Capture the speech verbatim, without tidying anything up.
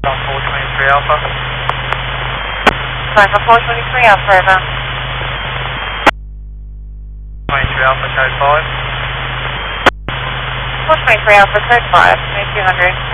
four twenty-three Alpha. Alpha four twenty-three Alpha, over. twenty-three Alpha, code five. four twenty-three Alpha, code five, twenty-two hundred.